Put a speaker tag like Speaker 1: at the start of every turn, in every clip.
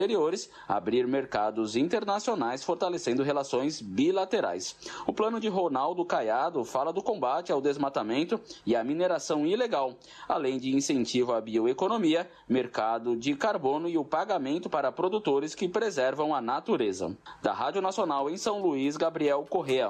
Speaker 1: exteriores, abrir mercados internacionais, fortalecendo relações bilaterais. O plano de Ronaldo Caiado fala do combate ao desmatamento e à mineração ilegal, além de incentivo à bioeconomia, mercado de carbono e o pagamento para produtores que preservam a natureza. Da Rádio Nacional em São Luís, Gabriel Correa.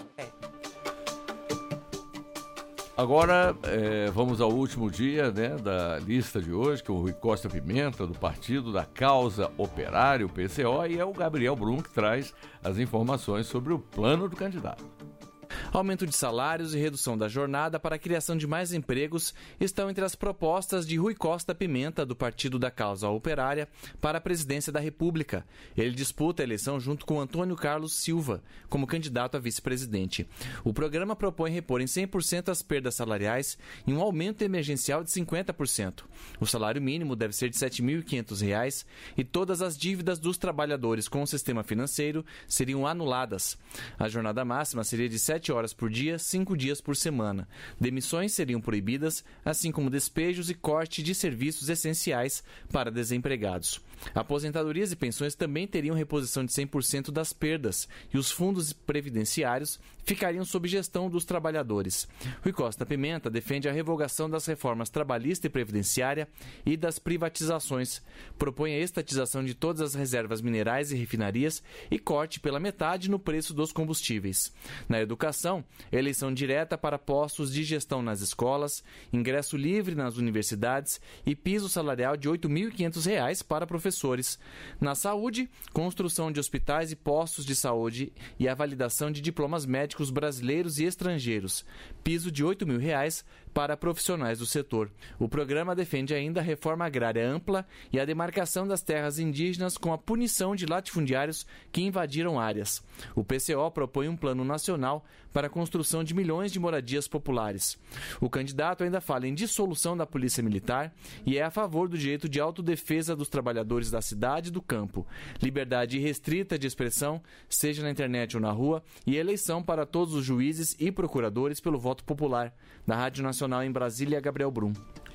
Speaker 2: Agora, vamos ao último dia, né, da lista de hoje, que é o Rui Costa Pimenta, do Partido da Causa Operária, o PCO, e é o Gabriel Brum que traz as informações sobre o plano do candidato.
Speaker 3: Aumento de salários e redução da jornada para a criação de mais empregos estão entre as propostas de Rui Costa Pimenta, do Partido da Causa Operária, para a presidência da República. Ele disputa a eleição junto com Antônio Carlos Silva, como candidato a vice-presidente. O programa propõe repor em 100% as perdas salariais e um aumento emergencial de 50%. O salário mínimo deve ser de R$ 7.500 e todas as dívidas dos trabalhadores com o sistema financeiro seriam anuladas. A jornada máxima seria de 7 horas por dia, 5 dias por semana. Demissões seriam proibidas, assim como despejos e corte de serviços essenciais para desempregados. Aposentadorias e pensões também teriam reposição de 100% das perdas e os fundos previdenciários ficariam sob gestão dos trabalhadores. Rui Costa Pimenta defende a revogação das reformas trabalhista e previdenciária e das privatizações. Propõe a estatização de todas as reservas minerais e refinarias e corte pela metade no preço dos combustíveis. Na educação, eleição direta para postos de gestão nas escolas, ingresso livre nas universidades e piso salarial de R$ 8.500 para professores. Na saúde, construção de hospitais e postos de saúde e a validação de diplomas médicos brasileiros e estrangeiros. Piso de R$ 8.000 para profissionais do setor. O programa defende ainda a reforma agrária ampla e a demarcação das terras indígenas com a punição de latifundiários que invadiram áreas. O PCO propõe um plano nacional para a construção de milhões de moradias populares. O candidato ainda fala em dissolução da Polícia Militar e é a favor do direito de autodefesa dos trabalhadores da cidade e do campo, liberdade irrestrita de expressão, seja na internet ou na rua, e eleição para todos os juízes e procuradores pelo voto popular. Da Rádio Nacional em Brasília, Gabriel Brum.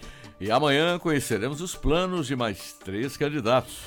Speaker 2: E amanhã conheceremos os planos de mais 3 candidatos.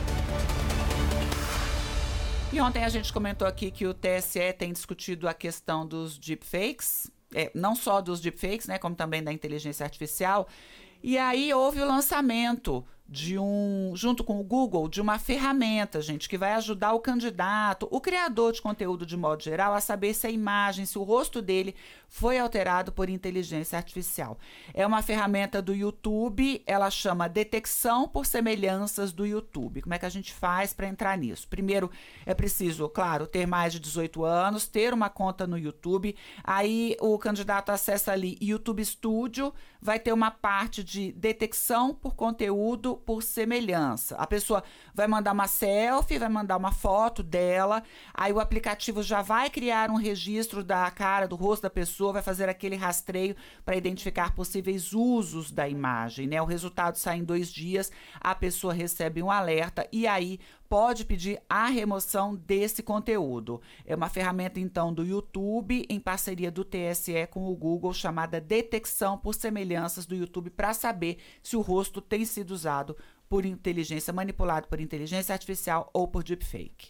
Speaker 4: E ontem a gente comentou aqui que o TSE tem discutido a questão dos deepfakes, não só dos deepfakes, né, como também da inteligência artificial. E aí houve o lançamento junto com o Google, de uma ferramenta, gente, que vai ajudar o candidato, o criador de conteúdo de modo geral, a saber se a imagem, se o rosto dele foi alterado por inteligência artificial. É uma ferramenta do YouTube, ela chama Detecção por Semelhanças do YouTube. Como é que a gente faz para entrar nisso? Primeiro, é preciso, claro, ter mais de 18 anos, ter uma conta no YouTube, aí o candidato acessa ali YouTube Studio, vai ter uma parte de detecção por conteúdo por semelhança. A pessoa vai mandar uma selfie, vai mandar uma foto dela, aí o aplicativo já vai criar um registro da cara, do rosto da pessoa, vai fazer aquele rastreio para identificar possíveis usos da imagem, né? O resultado sai em 2 dias, a pessoa recebe um alerta e aí pode pedir a remoção desse conteúdo. É uma ferramenta, então, do YouTube, em parceria do TSE com o Google, chamada Detecção por Semelhanças do YouTube, para saber se o rosto tem sido usado por inteligência, manipulado por inteligência artificial ou por deepfake.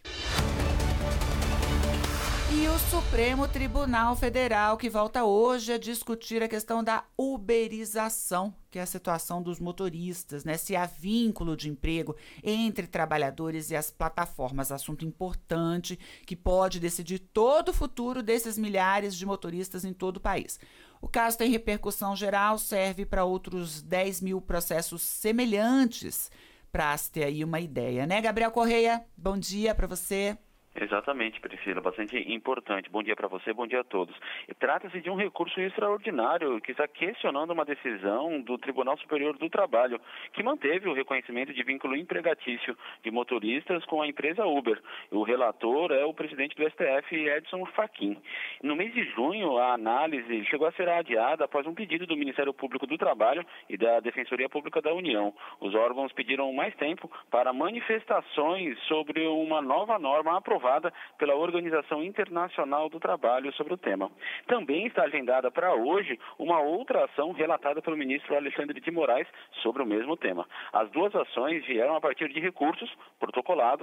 Speaker 4: E o Supremo Tribunal Federal, que volta hoje a discutir a questão da uberização, que é a situação dos motoristas, né? Se há vínculo de emprego entre trabalhadores e as plataformas, assunto importante que pode decidir todo o futuro desses milhares de motoristas em todo o país. O caso tem repercussão geral, serve para outros 10 mil processos semelhantes, para se ter aí uma ideia, né? Gabriel Correia, bom dia para você.
Speaker 5: Exatamente, Priscila, bastante importante. Bom dia para você, bom dia a todos. Trata-se de um recurso extraordinário que está questionando uma decisão do Tribunal Superior do Trabalho, que manteve o reconhecimento de vínculo empregatício de motoristas com a empresa Uber. O relator é o presidente do STF, Edson Fachin. No mês de junho, a análise chegou a ser adiada após um pedido do Ministério Público do Trabalho e da Defensoria Pública da União. Os órgãos pediram mais tempo para manifestações sobre uma nova norma aprovada aprovada pela Organização Internacional do Trabalho sobre o tema. Também está agendada para hoje uma outra ação relatada pelo ministro Alexandre de Moraes sobre o mesmo tema. As duas ações vieram a partir de recursos protocolados